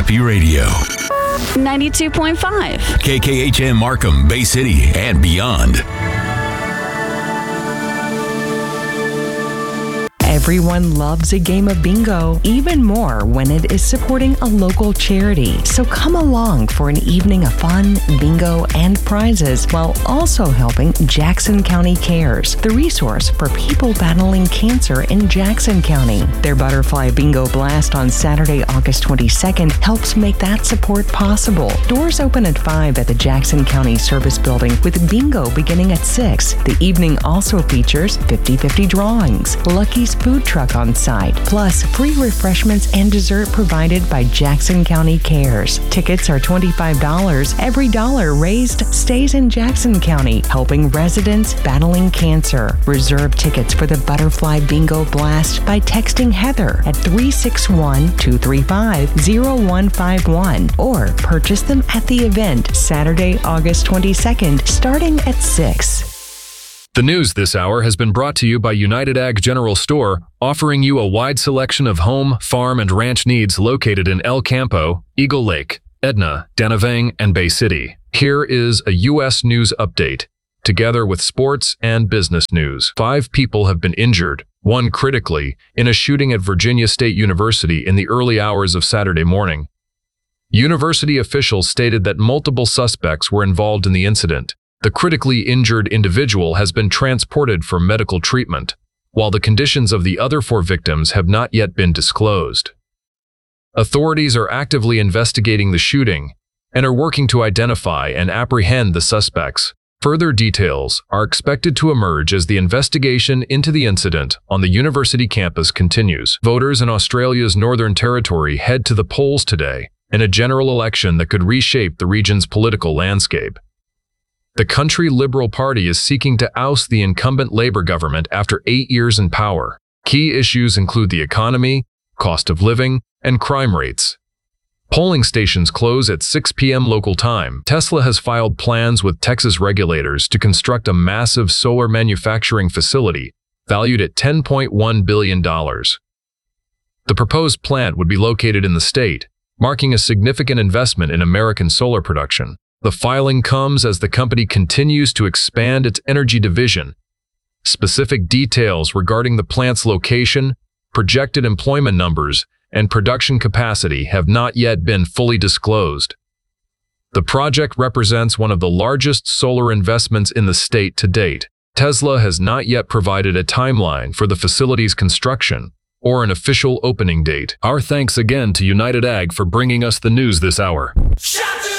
Happy Radio. 92.5. KKHM Markham, Bay City, and beyond. Everyone loves a game of bingo, even more when it is supporting a local charity. So come along for an evening of fun, bingo, and prizes while also helping Jackson County Cares, the resource for people battling cancer in Jackson County. Their Butterfly Bingo Blast on Saturday, August 22nd helps make that support possible. Doors open at 5 at the Jackson County Service Building with bingo beginning at 6. The evening also features 50-50 drawings, Lucky's food truck on site, plus free refreshments and dessert provided by Jackson County Cares. Tickets are $25. Every dollar raised stays in Jackson County, helping residents battling cancer. Reserve tickets for the Butterfly Bingo Blast by texting Heather at 361-235-0151 or purchase them at the event Saturday, August 22nd, starting at 6. The news this hour has been brought to you by United Ag General Store, offering you a wide selection of home, farm, and ranch needs located in El Campo, Eagle Lake, Edna, Danavang, and Bay City. Here is a U.S. news update, together with sports and business news. 5 people have been injured, 1 critically, in a shooting at Virginia State University in the early hours of Saturday morning. University officials stated that multiple suspects were involved in the incident. The critically injured individual has been transported for medical treatment, while the conditions of the other 4 victims have not yet been disclosed. Authorities are actively investigating the shooting and are working to identify and apprehend the suspects. Further details are expected to emerge as the investigation into the incident on the university campus continues. Voters in Australia's Northern Territory head to the polls today in a general election that could reshape the region's political landscape. The country Liberal Party is seeking to oust the incumbent Labour government after 8 years in power. Key issues include the economy, cost of living, and crime rates. Polling stations close at 6 p.m. local time. Tesla has filed plans with Texas regulators to construct a massive solar manufacturing facility valued at $10.1 billion. The proposed plant would be located in the state, marking a significant investment in American solar production. The filing comes as the company continues to expand its energy division. Specific details regarding the plant's location, projected employment numbers, and production capacity have not yet been fully disclosed. The project represents one of the largest solar investments in the state to date. Tesla has not yet provided a timeline for the facility's construction or an official opening date. Our thanks again to United Ag for bringing us the news this hour.